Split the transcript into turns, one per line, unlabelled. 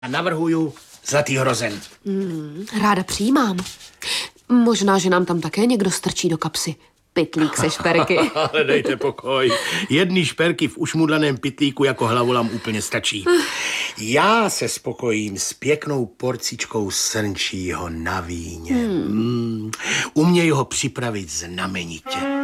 Navrhuju zlatý hrozen.
Ráda přijímám. Možná, že nám tam také někdo strčí do kapsy pytlík se šperky.
Ale dejte pokoj. Jedný šperky v ušmudlaném pytlíku jako hlavolam úplně stačí. Já se spokojím s pěknou porcičkou srnčího na víně. Uměj ho připravit znamenitě.